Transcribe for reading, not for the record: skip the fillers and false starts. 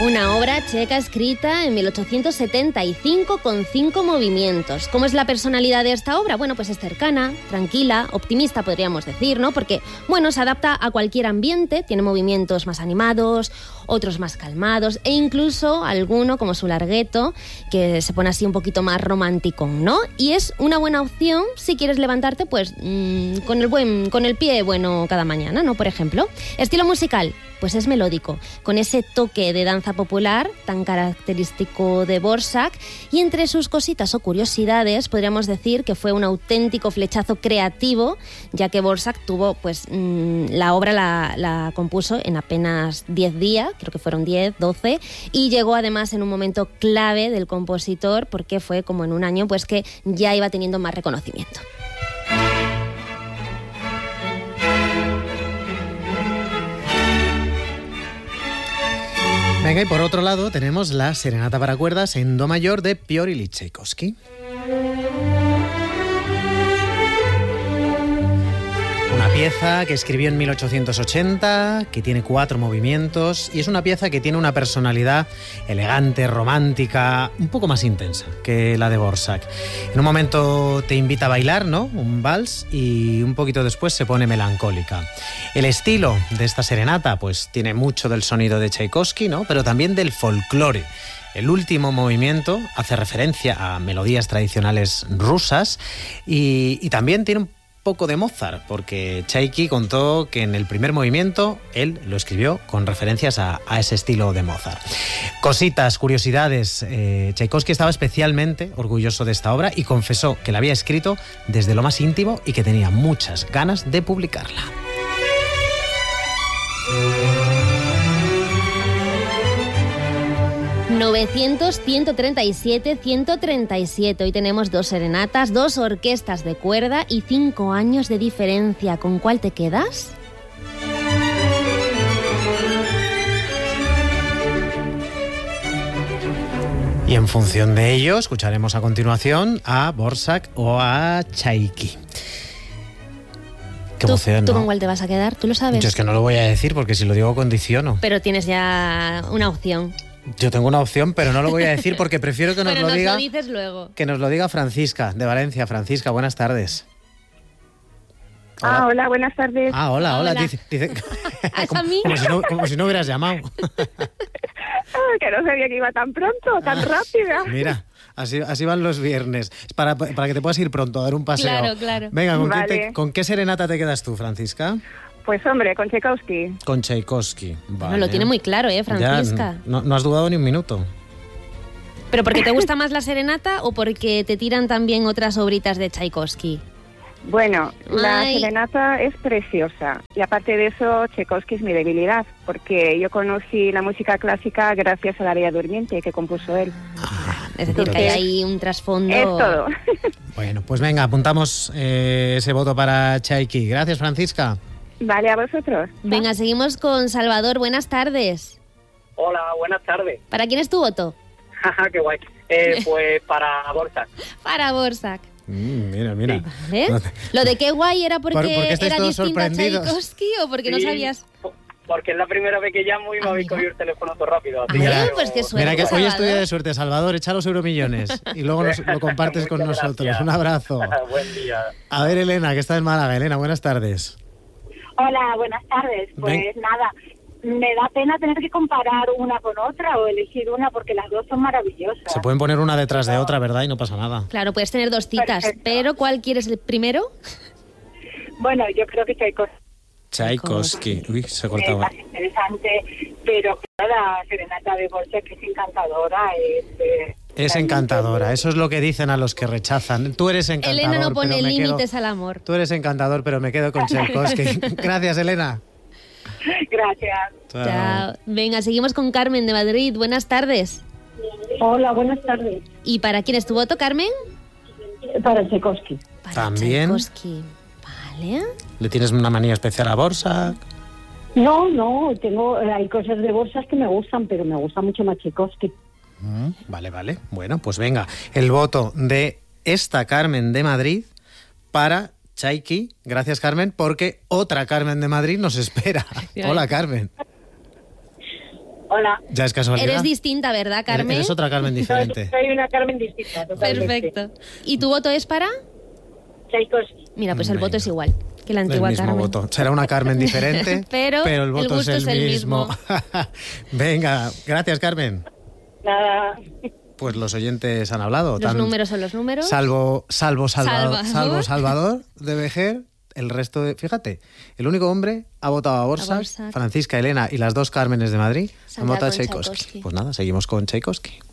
Una obra checa escrita en 1875 con 5 movimientos. ¿Cómo es la personalidad de esta obra? Bueno, pues es cercana, tranquila, optimista podríamos decir, ¿no? Porque, bueno, se adapta a cualquier ambiente, tiene movimientos más animados, otros más calmados e incluso alguno, como su larghetto, que se pone así un poquito más romántico, ¿no? Y es una buena opción si quieres levantarte, pues, con el pie bueno cada mañana, ¿no? Por ejemplo. Estilo musical, pues es melódico, con ese toque de danza popular tan característico de Dvořák, y entre sus cositas o curiosidades podríamos decir que fue un auténtico flechazo creativo, ya que Dvořák tuvo, pues, la obra la compuso en apenas 10 días, creo que fueron 10, 12, y llegó además en un momento clave del compositor, porque fue como en un año pues que ya iba teniendo más reconocimiento. Venga, y por otro lado tenemos la Serenata para cuerdas en do mayor de Piotr Ilich Tchaikovsky. Una pieza que escribió en 1880, que tiene 4 movimientos y es una pieza que tiene una personalidad elegante, romántica, un poco más intensa que la de Dvořák. En un momento te invita a bailar, ¿no? Un vals, y un poquito después se pone melancólica. El estilo de esta serenata pues tiene mucho del sonido de Tchaikovsky, ¿no? Pero también del folclore. El último movimiento hace referencia a melodías tradicionales rusas y también tiene un poco de Mozart, porque Tchaiki contó que en el primer movimiento él lo escribió con referencias a ese estilo de Mozart. Cositas, curiosidades. Tchaikovsky estaba especialmente orgulloso de esta obra y confesó que la había escrito desde lo más íntimo y que tenía muchas ganas de publicarla. ...900, 137, 137. Hoy tenemos 2 serenatas, 2 orquestas de cuerda y 5 años de diferencia. ¿Con cuál te quedas? Y en función de ello, escucharemos a continuación a Dvořák o a Tchaiki. Qué emoción, ¿Tú ¿no? con cuál te vas a quedar? ¿Tú lo sabes? Yo es que no lo voy a decir porque si lo digo condiciono. Pero tienes ya una opción. Yo tengo una opción, pero no lo voy a decir porque prefiero que nos Pero lo diga. Nos lo dices luego. Que nos lo diga Francisca, de Valencia. Francisca, buenas tardes. Hola. Hola, buenas tardes. Hola. Dice, ¿Es a mí? como si no hubieras llamado. Que no sabía que iba tan pronto, tan rápida. Mira, así van los viernes. Es para que te puedas ir pronto a dar un paseo. Claro. Venga, Vale. ¿con qué serenata te quedas tú, Francisca? Pues hombre, con Tchaikovsky. Con Tchaikovsky. Vale. No, lo tiene muy claro, Francisca. Ya, no has dudado ni un minuto. ¿Pero porque te gusta más la serenata o porque te tiran también otras obritas de Tchaikovsky? Bueno, la Ay. serenata es preciosa y aparte de eso, Tchaikovsky es mi debilidad, porque yo conocí la música clásica gracias a la Bella Durmiente que compuso él. Es decir, que hay ahí un trasfondo... Es todo. Bueno, pues venga, apuntamos ese voto para Tchaiki. Gracias, Francisca. Vale, a vosotros. Venga, seguimos con Salvador. Buenas tardes. Hola, buenas tardes. ¿Para quién es tu voto? Qué guay. Pues para Dvořák. Para Dvořák. Mira. ¿Vale? Lo de qué guay era porque ¿Por qué estáis era todos distinto a sorprendidos? Tchaikovsky o porque no Sí, sabías... Porque es la primera vez que llamo y me habéis mira. cogido el teléfono todo rápido. así Mira, que- pues qué suerte. Mira que hoy es tu día Salvador. de suerte, Salvador. Echa los euromillones y luego lo compartes con Muchas nosotros. gracias. Un abrazo. Buen día. A ver, Elena, que está en Málaga. Elena, buenas tardes. Hola, buenas tardes. Pues nada, me da pena tener que comparar una con otra o elegir una porque las dos son maravillosas. Se pueden poner una detrás de otra, ¿verdad? Y no pasa nada. Claro, puedes tener 2 citas, Perfecto. pero ¿cuál quieres el primero? Bueno, yo creo que Tchaikovsky Tchaikovsky. Uy, se es cortaba. más interesante, pero claro, la serenata de Dvořák que es encantadora. Es encantadora, eso es lo que dicen a los que rechazan. Tú eres encantador, Elena no pone pero me quedo... límites al amor. Tú eres encantador, pero me quedo con Tchaikovsky. Gracias, Elena. Gracias. Chao. Venga, seguimos con Carmen de Madrid. Buenas tardes. Hola, buenas tardes. ¿Y para quién es tu voto, Carmen? Para Tchaikovsky. Para También. Tchaikovsky. Vale. ¿Le tienes una manía especial a Dvořák? No, hay cosas de Dvořák que me gustan, pero me gusta mucho más Tchaikovsky. Vale. Bueno, pues venga. El voto de esta Carmen de Madrid para Tchaiki. Gracias, Carmen, porque otra Carmen de Madrid nos espera. Hola, Carmen. Hola. Ya es casualidad. Eres distinta, ¿verdad, Carmen? Eres otra Carmen diferente. Soy una Carmen distinta, totalmente. Perfecto. ¿Y tu voto es para? Tchaikovsky. Mira, pues el Venga. voto es igual que la antigua el mismo Carmen. voto. Será una Carmen diferente, Pero el el voto gusto es es el el mismo. Venga, gracias, Carmen. Nada. Pues los oyentes han hablado. Los números son los números. Salvo Salvador. Salvador de Vejer, el resto de... Fíjate, el único hombre ha votado a Borsak, Borsak. Francisca, Elena y las dos Cármenes de Madrid han Saldrá votado a con Tchaikovsky. Tchaikovsky. Pues nada, seguimos con Tchaikovsky.